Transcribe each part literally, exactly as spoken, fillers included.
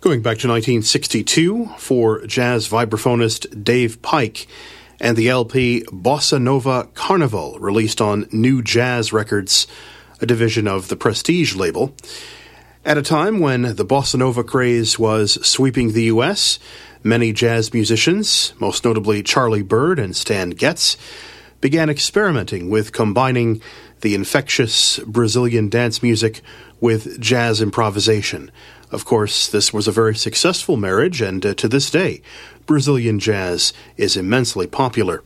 Going back to nineteen sixty-two for jazz vibraphonist Dave Pike and the L P Bossa Nova Carnival, released on New Jazz Records, a division of the Prestige label. At a time when the Bossa Nova craze was sweeping the U S, many jazz musicians, most notably Charlie Byrd and Stan Getz, began experimenting with combining the infectious Brazilian dance music with jazz improvisation. Of course, this was a very successful marriage, and uh, to this day, Brazilian jazz is immensely popular.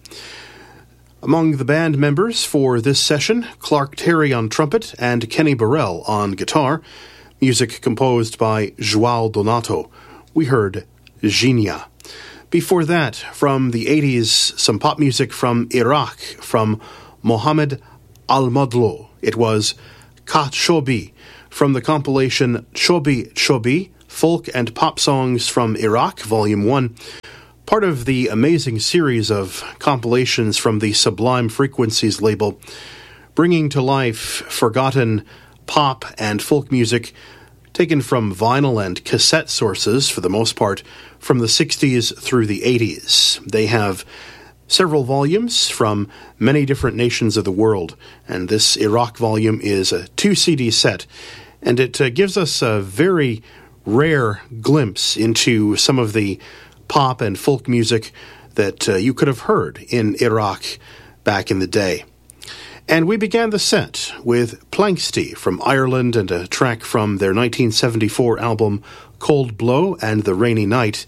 Among the band members for this session, Clark Terry on trumpet and Kenny Burrell on guitar, music composed by João Donato. We heard Genia. Before that, from the eighties, some pop music from Iraq, from Mohammed Al-Madlo. It was Ka Chobi, from the compilation Chobi Chobi, Folk and Pop Songs from Iraq, Volume one, part of the amazing series of compilations from the Sublime Frequencies label, bringing to life forgotten pop and folk music taken from vinyl and cassette sources, for the most part, from the sixties through the eighties. They have several volumes from many different nations of the world, and this Iraq volume is a two-C D set, and it uh, gives us a very rare glimpse into some of the pop and folk music that uh, you could have heard in Iraq back in the day. And we began the set with Planxty from Ireland and a track from their nineteen seventy-four album Cold Blow and the Rainy Night.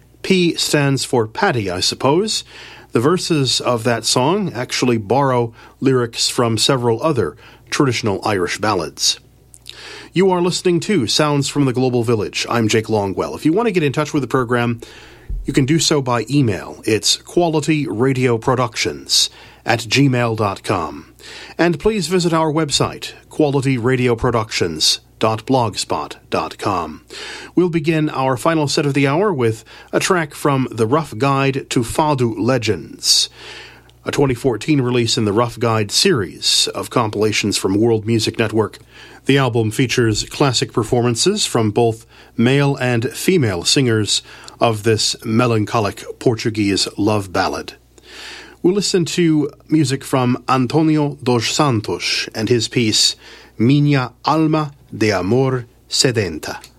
P stands for Paddy, I suppose. The verses of that song actually borrow lyrics from several other traditional Irish ballads. You are listening to Sounds from the Global Village. I'm Jake Longwell. If you want to get in touch with the program, you can do so by email. It's qualityradioproductions at gmail dot com. And please visit our website, quality radio productions dot blogspot dot com. We'll begin our final set of the hour with a track from The Rough Guide to Fado Legends, a twenty fourteen release in the Rough Guide series of compilations from World Music Network. The album features classic performances from both male and female singers of this melancholic Portuguese love ballad. We'll listen to music from Antonio dos Santos and his piece Minha Alma de Amor Sedenta.